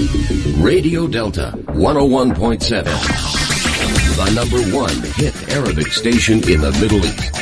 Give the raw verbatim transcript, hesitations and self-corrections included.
Radio Delta one oh one point seven. The number one hit Arabic station in the Middle East.